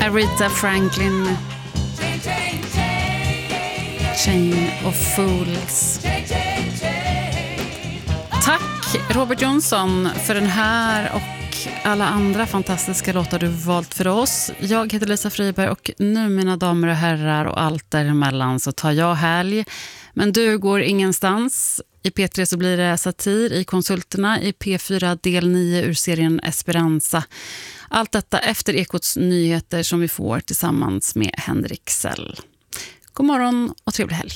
Aretha Franklin, Chain of Fools. Tack Robert Jonsson för den här och alla andra fantastiska låtar du valt för oss. Jag heter Lisa Friberg och nu, mina damer och herrar och allt däremellan, så tar jag helg. Men du går ingenstans. I P3 så blir det satir, i Konsulterna, i P4 del 9 ur serien Esperanza. Allt detta efter Ekots nyheter som vi får tillsammans med Henrik Sell. God morgon och trevlig helg.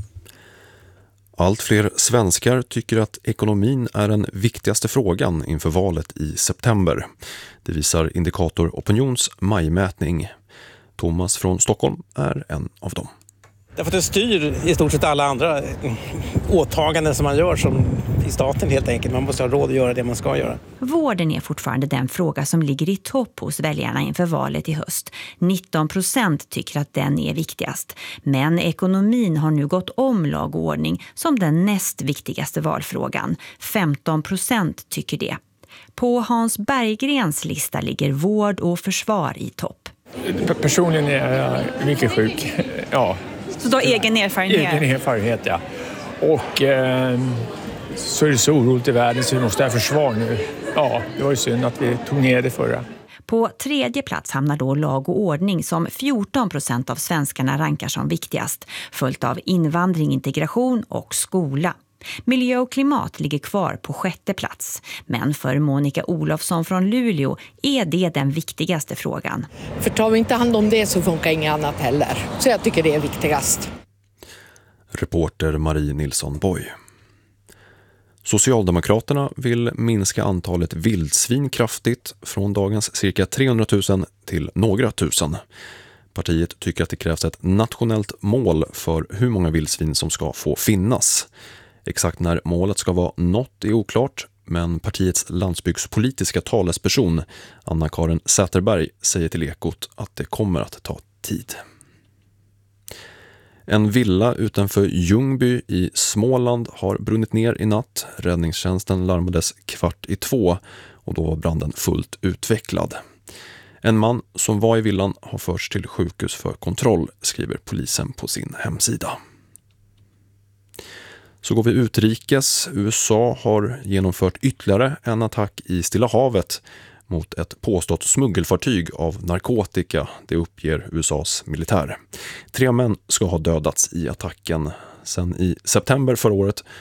Allt fler svenskar tycker att ekonomin är den viktigaste frågan inför valet i september. Det visar Indikator Opinions majmätning. Thomas från Stockholm är en av dem. Därför att det styr i stort sett alla andra åtaganden som man gör som i staten helt enkelt. Man måste ha råd att göra det man ska göra. Vården är fortfarande den fråga som ligger i topp hos väljarna inför valet i höst. 19% tycker att den är viktigast. Men ekonomin har nu gått om lag och ordning som den näst viktigaste valfrågan. 15% tycker det. På Hans Berggrens lista ligger vård och försvar i topp. Personligen är jag mycket sjuk, ja. Så du har egen erfarenhet? Egen erfarenhet, ja. Och så är det så oroligt i världen så vi måste ha försvar nu. Ja, det var ju synd att vi tog ner det förra. På tredje plats hamnar då lag och ordning som 14% av svenskarna rankar som viktigast. Följt av invandring, integration och skola. Miljö och klimat ligger kvar på sjätte plats. Men för Monica Olofsson från Luleå är det den viktigaste frågan. För tar vi inte hand om det så funkar inget annat heller. Så jag tycker det är viktigast. Reporter Marie Nilsson Boy. Socialdemokraterna vill minska antalet vildsvin kraftigt från dagens cirka 300 000 till några tusen. Partiet tycker att det krävs ett nationellt mål för hur många vildsvin som ska få finnas. Exakt när målet ska vara nått är oklart, men partiets landsbygdspolitiska talesperson Anna-Karin Säterberg säger till Ekot att det kommer att ta tid. En villa utanför Ljungby i Småland har brunnit ner i natt. Räddningstjänsten larmades 1:15 och då var branden fullt utvecklad. En man som var i villan har förts till sjukhus för kontroll, skriver polisen på sin hemsida. Så går vi utrikes. USA har genomfört ytterligare en attack i Stilla havet mot ett påstått smuggelfartyg av narkotika, det uppger USAs militär. 3 män ska ha dödats i attacken. Sen i september förra året